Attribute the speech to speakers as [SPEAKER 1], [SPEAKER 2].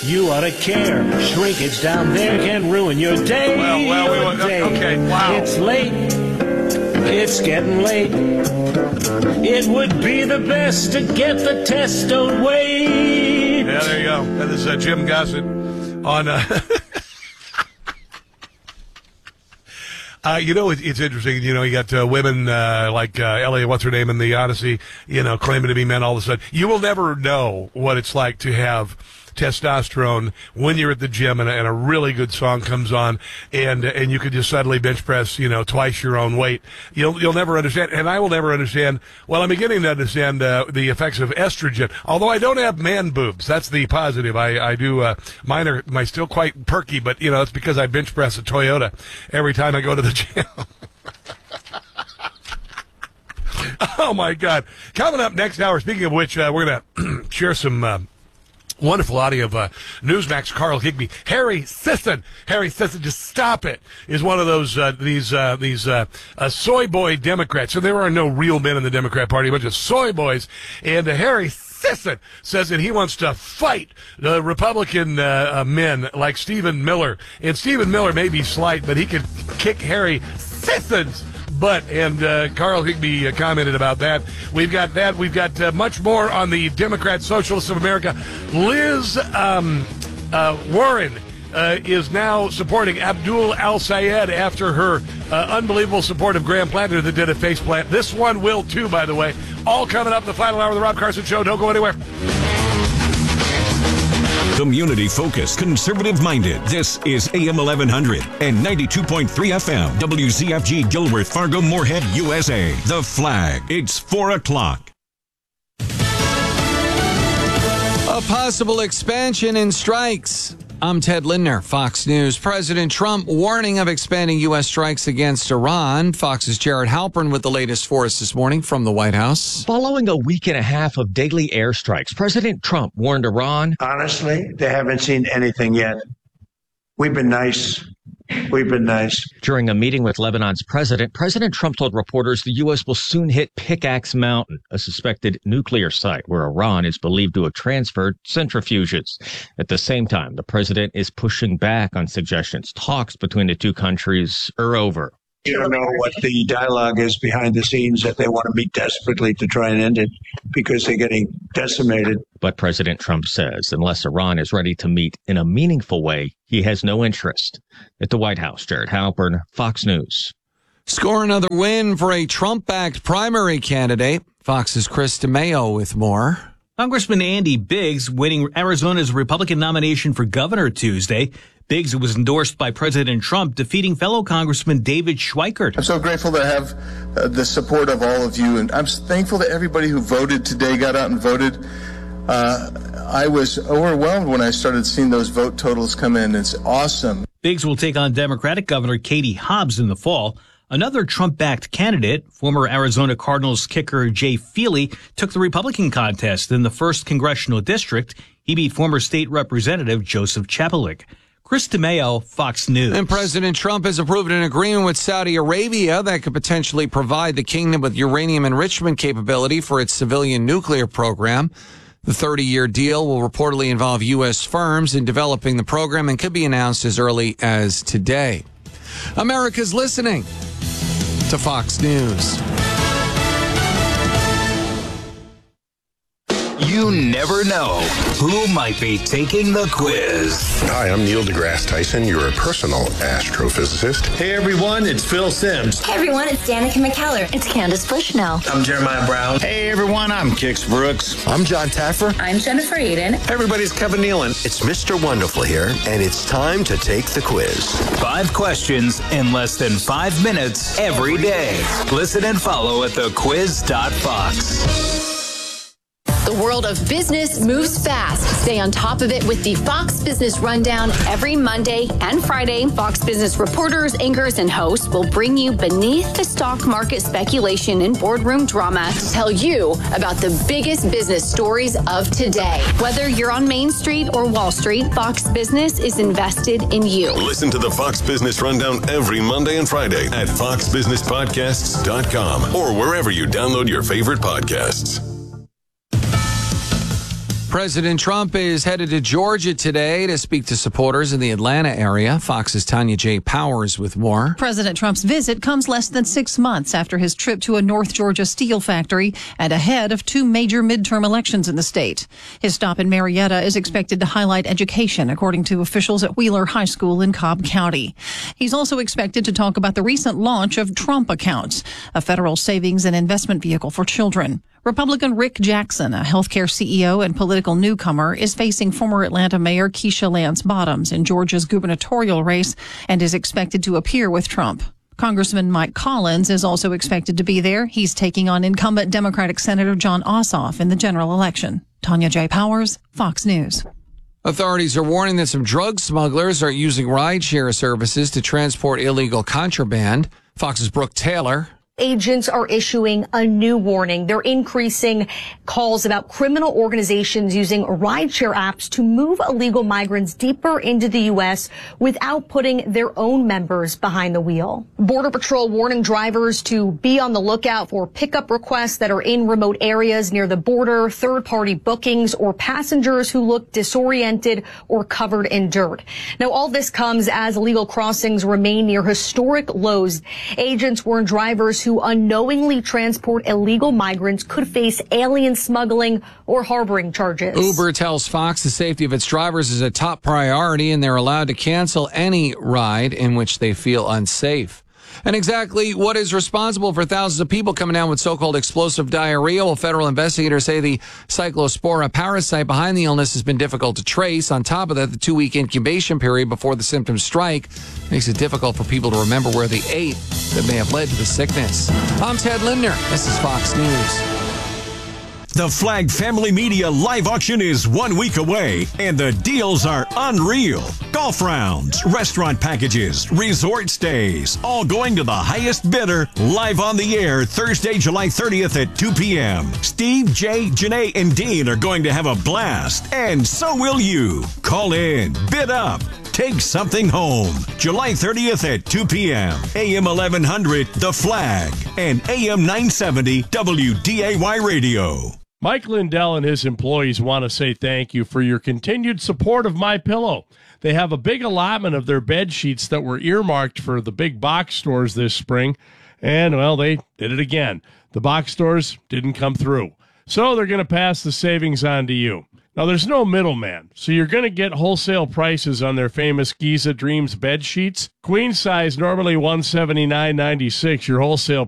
[SPEAKER 1] You ought to care. Shrinkage down there can ruin your day.
[SPEAKER 2] Okay, wow.
[SPEAKER 1] It's late. It's getting late. It would be the best to get the test. Don't wait.
[SPEAKER 2] Yeah, there you go. That is Jim Gossett on... it's interesting. You got women like Ellie, what's her name, in the Odyssey, claiming to be men all of a sudden. You will never know what it's like to have testosterone when you're at the gym and a really good song comes on and you could just suddenly bench press, twice your own weight. You'll never understand, and I will never understand. Well, I'm beginning to understand the effects of estrogen, although I don't have man boobs. That's the positive. I do, mine are still quite perky, but it's because I bench press a Toyota every time I go to the gym. Oh my God. Coming up next hour, speaking of which, we're going to share some wonderful audio of Newsmax Carl Higbie. Harry Sisson, just stop it, is one of those these soy boy Democrats. So there are no real men in the Democrat Party, a bunch of soy boys. And Harry Sisson says that he wants to fight the Republican men like Stephen Miller. And Stephen Miller may be slight, but he could kick Harry Sisson's butt. And Carl Higbie commented about that. We've got that. We've got much more on the Democrat Socialists of America. Liz Warren is now supporting Abdul al-Sayed after her unbelievable support of Graham Platter that did a face plant. This one will too, by the way. All coming up in the final hour of the Rob Carson Show. Don't go anywhere.
[SPEAKER 3] Community-focused, conservative-minded. This is AM 1100 and 92.3 FM. WZFG Gilbert, Fargo, Moorhead, USA. The Flag. It's 4 o'clock.
[SPEAKER 4] A possible expansion in strikes. I'm Ted Lindner, Fox News. President Trump warning of expanding U.S. strikes against Iran. Fox's Jared Halpern with the latest for us this morning from the White House.
[SPEAKER 5] Following a week and a half of daily airstrikes, President Trump warned Iran.
[SPEAKER 6] Honestly, they haven't seen anything yet. We've been nice.
[SPEAKER 5] During a meeting with Lebanon's president, President Trump told reporters the U.S. will soon hit Pickaxe Mountain, a suspected nuclear site where Iran is believed to have transferred centrifuges. At the same time, the president is pushing back on suggestions talks between the two countries are over.
[SPEAKER 6] You don't know what the dialogue is behind the scenes, that they want to meet desperately to try and end it because they're getting decimated.
[SPEAKER 5] But President Trump says unless Iran is ready to meet in a meaningful way, he has no interest. At the White House, Jared Halpern, Fox News.
[SPEAKER 4] Score another win for a Trump-backed primary candidate. Fox's Chris DeMeo with more.
[SPEAKER 7] Congressman Andy Biggs winning Arizona's Republican nomination for governor Tuesday. Biggs was endorsed by President Trump, defeating fellow Congressman David Schweikert.
[SPEAKER 8] I'm so grateful to have the support of all of you, and I'm thankful to everybody who voted today, got out and voted. I was overwhelmed when I started seeing those vote totals come in. It's awesome.
[SPEAKER 7] Biggs will take on Democratic Governor Katie Hobbs in the fall. Another Trump-backed candidate, former Arizona Cardinals kicker Jay Feely, took the Republican contest in the 1st Congressional District. He beat former state representative Joseph Chapelik. Chris DeMeo, Fox News.
[SPEAKER 4] And President Trump has approved an agreement with Saudi Arabia that could potentially provide the kingdom with uranium enrichment capability for its civilian nuclear program. The 30-year deal will reportedly involve U.S. firms in developing the program and could be announced as early as today. America's listening to Fox News.
[SPEAKER 9] You never know who might be taking the quiz.
[SPEAKER 10] Hi, I'm Neil deGrasse Tyson, your personal astrophysicist.
[SPEAKER 11] Hey everyone, it's Phil Simms.
[SPEAKER 12] Hey everyone, it's Danica McKellar. It's Candace Bushnell.
[SPEAKER 11] I'm Jeremiah Brown.
[SPEAKER 13] Hey everyone, I'm Kix Brooks.
[SPEAKER 14] I'm John Taffer.
[SPEAKER 15] I'm Jennifer Aiden.
[SPEAKER 16] Hey everybody's Kevin Nealon.
[SPEAKER 17] It's Mr. Wonderful here, and it's time to take the quiz.
[SPEAKER 9] 5 questions in less than 5 minutes every day. Listen and follow at thequiz.fox.
[SPEAKER 18] The world of business moves fast. Stay on top of it with the Fox Business Rundown every Monday and Friday. Fox Business reporters, anchors, and hosts will bring you beneath the stock market speculation and boardroom drama to tell you about the biggest business stories of today. Whether you're on Main Street or Wall Street, Fox Business is invested in you.
[SPEAKER 19] Listen to the Fox Business Rundown every Monday and Friday at foxbusinesspodcasts.com or wherever you download your favorite podcasts.
[SPEAKER 4] President Trump is headed to Georgia today to speak to supporters in the Atlanta area. Fox's Tanya J. Powers with more.
[SPEAKER 14] President Trump's visit comes less than 6 months after his trip to a North Georgia steel factory and ahead of 2 major midterm elections in the state. His stop in Marietta is expected to highlight education, according to officials at Wheeler High School in Cobb County. He's also expected to talk about the recent launch of Trump Accounts, a federal savings and investment vehicle for children. Republican Rick Jackson, a healthcare CEO and political newcomer, is facing former Atlanta Mayor Keisha Lance Bottoms in Georgia's gubernatorial race and is expected to appear with Trump. Congressman Mike Collins is also expected to be there. He's taking on incumbent Democratic Senator John Ossoff in the general election. Tanya J. Powers, Fox News.
[SPEAKER 4] Authorities are warning that some drug smugglers are using rideshare services to transport illegal contraband. Fox's Brooke Taylor.
[SPEAKER 15] Agents are issuing a new warning. They're increasing calls about criminal organizations using rideshare apps to move illegal migrants deeper into the U.S. without putting their own members behind the wheel. Border Patrol warning drivers to be on the lookout for pickup requests that are in remote areas near the border, third-party bookings, or passengers who look disoriented or covered in dirt. Now, all this comes as illegal crossings remain near historic lows. Agents warn drivers who unknowingly transport illegal migrants could face alien smuggling or harboring charges.
[SPEAKER 4] Uber tells Fox the safety of its drivers is a top priority and they're allowed to cancel any ride in which they feel unsafe. And exactly what is responsible for thousands of people coming down with so-called explosive diarrhea? Well, federal investigators say the cyclospora parasite behind the illness has been difficult to trace. On top of that, the 2-week incubation period before the symptoms strike makes it difficult for people to remember where they ate that may have led to the sickness. I'm Ted Lindner. This is Fox News.
[SPEAKER 3] The Flag Family Media live auction is 1 week away, and the deals are unreal. Golf rounds, restaurant packages, resort stays, all going to the highest bidder live on the air Thursday, July 30th at 2 p.m. Steve, Jay, Janae, and Dean are going to have a blast, and so will you. Call in, bid up, take something home. July 30th at 2 p.m. AM 1100, The Flag, and AM 970, WDAY Radio.
[SPEAKER 16] Mike Lindell and his employees want to say thank you for your continued support of MyPillow. They have a big allotment of their bed sheets that were earmarked for the big box stores this spring, and, well, they did it again. The box stores didn't come through, so they're going to pass the savings on to you. Now, there's no middleman, so you're going to get wholesale prices on their famous Giza Dreams bed sheets. Queen size, normally $179.96. Your wholesale